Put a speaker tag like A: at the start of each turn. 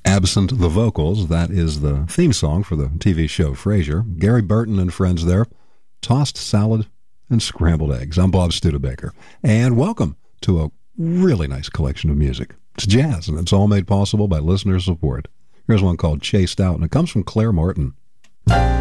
A: Absent the vocals, that is the theme song for the TV show Frasier. Gary Burton and friends there. Tossed salad and scrambled eggs. I'm Bob Studebaker, and welcome to a really nice collection of music. It's jazz, and it's all made possible by listener support. Here's one called Chased Out, and it comes from Claire Martin.